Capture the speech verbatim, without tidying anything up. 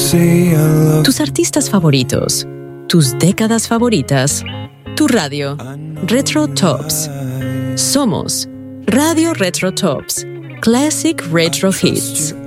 Tus artistas favoritos, tus décadas favoritas, tu radio, Retro Tops. Somos Radio Retro Tops, Classic Retro Hits.